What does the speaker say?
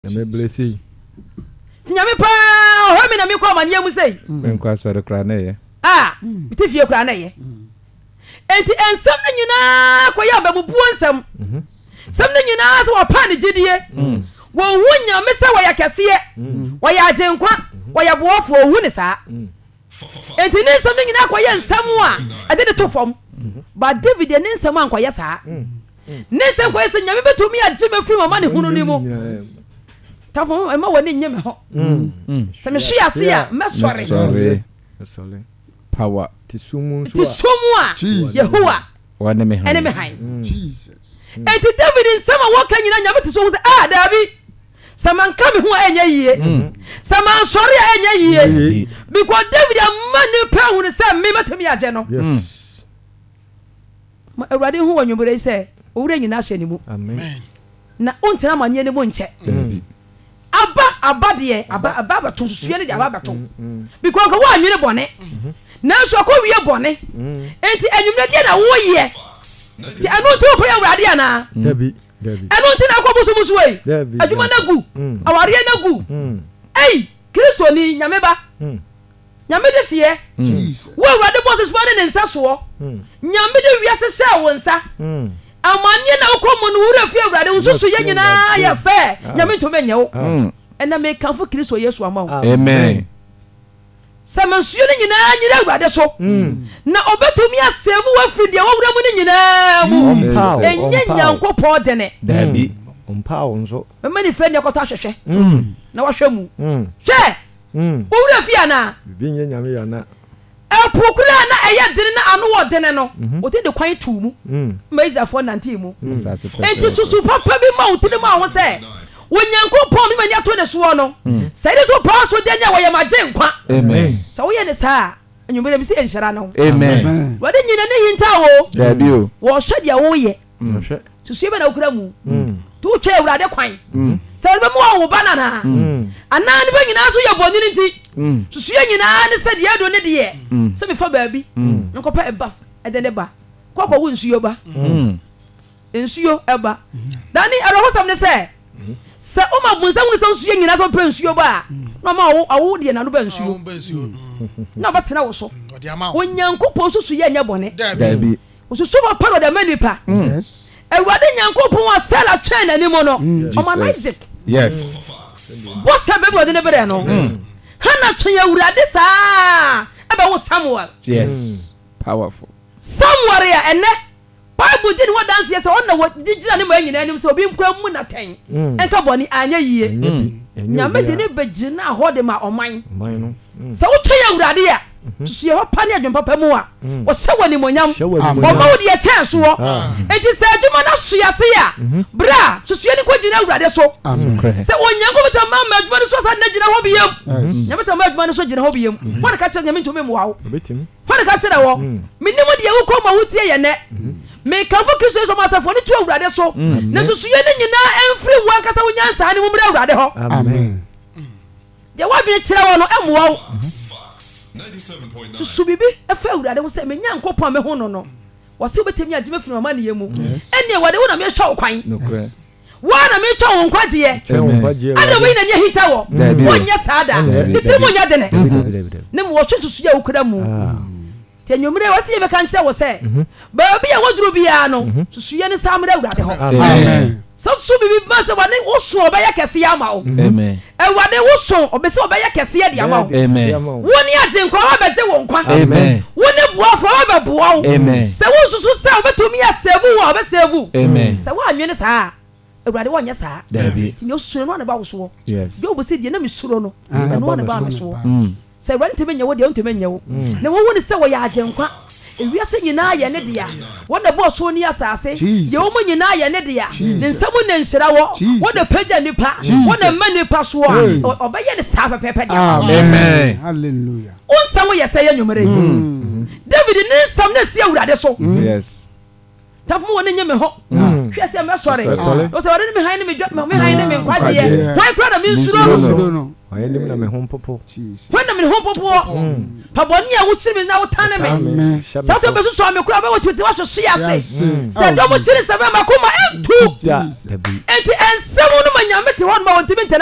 Me blessy. Tinyame pa ho me na me kwa mane amu sei. Me kwa sore kra na ye. Miti fie kra na ye. Enti ensam na nyina kwa ya babubu ensam. Sam na nyina so wapa ne gidie. Wo hunya me se wo ya kese wo ya agenkwa wo ya boofo hu ne saa. Enti ne nsam na nyina kwa ya nsam a ade de to fom. Ba David ne nsam an kwa ya saa. Ne nsam kwa se nyame betumi agye me firi mama ne hunu ni mu. Tafo ema woni nyeme ho. Se me hwe ase a me sore. Power tisumu a Yehowa wane me han. Ene me han. Jesus. Enti David nsama woka nyina nyame tisumu se Dabi. Samanka me ho enya yie. Saman sore enya yie. Because David amani pa hu ne se me matemi age no. Yes. Ma Awurade hu wanyumure se owure nyina hye ne mu. Amen. Na ontena manye ne mu nche. Aba to suye ne aba to. Because ko wa nwene bone. Na so ko wiye bone. Enti anwumre de na wo ye. Ti anu to po ya Awurade ana. Dabi. Anu ti na ko busu we. Adwuma na gu. Aware na gu. Kristo ni nyame ba. Nyame de hye. Jesus. Wo Awurade bosses fane ne nsa so. Nyame de wiase hye wo nsa. Amanye na ukomu nuhure fi Awurade ususu ye nyina ya se nyame to menye wo ena me kanfo Kristo Yesu ama wo amen samansuo ne nyina nyira Awurade so na obetumi asemu afiri de wowura mu ne nyina mu enye nyankopɔ dene dabi ompa wo nso me ni fani akota hwehwe na wahwe mu hwe wowura fi ana bi nye nyame yana epukura na eya dene na anu wo dene no wote de kwan tu mu maiza for 19 mu enti susu papa bi ma wotene ma ho se wonyankopon mi mani ato ne so no sai de so pa so de nya wo ye maje nkwa amen sa wo ye ne saa anyumere mi se enhyira no amen wode nyina ne hinta wo dabi o wo hwe de wo ye hwe susu be na okura mu tu twa Awurade kwan sai be mo wo banana ana ne be nyina so ye bonini nti susu ye nyina ne se de ado ne de ye se me fa baabi nkopa eba edene ba kokko wo nsuyo ba nsuyo eba dani arahosam ne se se o ma bunsa hu ne se nsuyo nyina so pe nsuyo ba na ma awo de na no ba nsuyo na ba tena wo so onyankopon susu ye nya bone dabi susu ba paro de manipa yes Awurade nyankopon wa sala twen na nimo no o ma Isaac yes bo se be bo de ne bere no hana twen Awurade saa ebe wo Samuel yes powerful Samuel ya ene Bible did what dance yes on na digina ne ma nyina anim so obi nkwa mu na ten enta boni anya yie nyame de ne begina ho de ma oman no so wo twen Awurade ya susu ye papa ne adwen papa mu a wo se woni monyam o ma wo de ye chance wo enti se adwuma na so ya se ya bra susu ye ni ko gina Awurade so se onyanko beta ma adwuma no so sa na gina ho biyam nyame ta ma adwuma no so gina ho biyam wona ka che nyame ntome mu wawo betim wona ka che da wo minimo de ye wo ko ma wo tie ye ne me kanfo Kristo so ma safo ni tu Awurade so na susu ye ni nyina emfiri wo kasa wo nyansa ne mu mra Awurade ho amen de wa bi kire wo no emwa wo susu bibi efa Awurade wo se me nyankopon me ho no wo se betemi agime firi mama ne yemu ene wade wo na me hwa wo kwan wa na me twa wo nkwaje ye ada we na ne hita wo wonya saada nti mo nya dene ne mo wo susu ya wo kura mu tenyomre wase ye be kan kire wo se ba bia woduru bia no susu ye ne samre Awurade ho amen so bibi ma se wane wo so obeye kese ya ma wo amen Awurade wo so obese obeye kese ya dia ma wo amen woni agenkwa wa beje wo nkwa amen woni buafo wa be buwa wo amen se wo susu se obetumi ya save wo obesevu amen se wo anwene saa Awurade wonye saa dabi ni osuro no na ba wo so yes yo bo se die na mi suro no na no na ba me so se Awurade temenya wo de ontemenya wo na wo woni se wo ya agenkwa ewiase nyina ye ne dia wona bo so ni asase ye wo nyina ye ne dia ne nsamu ne nhyira wo wona pagya nipa wona ma nipa so obeye ne sa pepepe dia amen hallelujah onsamu ye se ye nwumere David ne nsam na si Awurade so yes tafu wona nyame ho hwe se me sore o se wona me han ne me han ne me kwaje ye why brother me nsuro no Ɔyɛnim na me ho popo. When na me ho popo. Paboni a wo chiri me na wo tane me. Sa to be so me kura be wo tete wa so ase. Sa do mo chiri se be makoma entu. Enti ensemu no manyame te ho no ma wonti